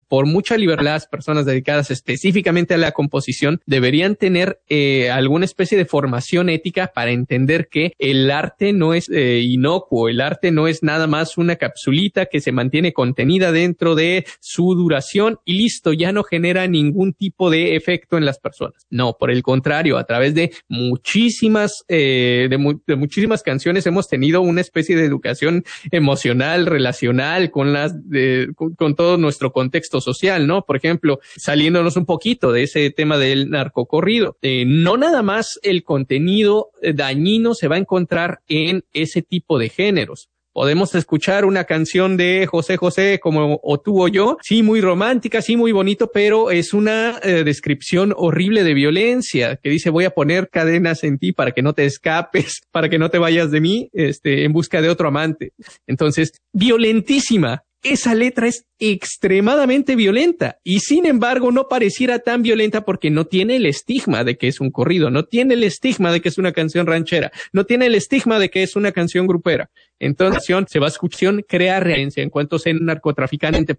por mucha libertad, las personas dedicadas específicamente a la composición deberían tener alguna especie de formación ética para entender que el arte no es inocuo, el arte no es nada más una capsulita que se mantiene contenida dentro de su duración y listo, ya no genera ningún tipo de efecto en las personas. No, por el contrario, a través de muchísimas canciones hemos tenido una especie de educación emocional, relacional con todo nuestro contexto social, ¿no? Por ejemplo, saliéndonos un poquito de ese tema del narcocorrido, no nada más el contenido dañino se va a encontrar en ese tipo de géneros. Podemos escuchar una canción de José José como O tú o yo, sí, muy romántica, sí, muy bonito, pero es una descripción horrible de violencia, que dice voy a poner cadenas en ti para que no te escapes, para que no te vayas de mí, en busca de otro amante. Entonces, violentísima. Esa letra es extremadamente violenta y sin embargo no pareciera tan violenta porque no tiene el estigma de que es un corrido, no tiene el estigma de que es una canción ranchera, no tiene el estigma de que es una canción grupera. Entonces se va a escuchar, crea referencia en cuanto sea un narcotraficante